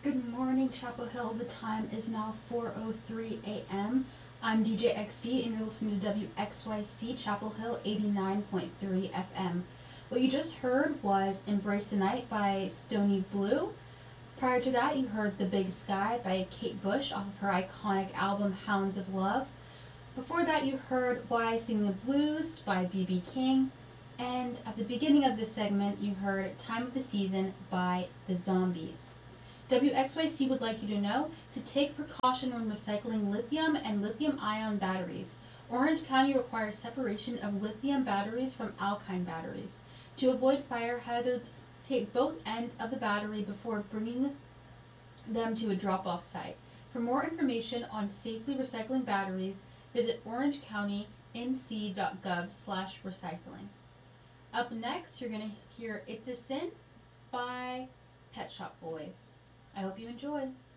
Good morning, Chapel Hill. The time is now 4:03 a.m. I'm DJ XD, and you're listening to WXYC Chapel Hill 89.3 FM. What you just heard was Embrace the Night by Stony Blue. Prior to that, you heard The Big Sky by Kate Bush off of her iconic album Hounds of Love. Before that, you heard Why Sing the Blues by B.B. King. And at the beginning of this segment, you heard Time of the Season by The Zombies. WXYC would like you to know to take precaution when recycling lithium and lithium-ion batteries. Orange County requires separation of lithium batteries from alkyne batteries. To avoid fire hazards, take both ends of the battery before bringing them to a drop-off site. For more information on safely recycling batteries, visit orangecounty.nc.gov/recycling. Up next, you're going to hear It's a Sin by Pet Shop Boys. I hope you enjoy.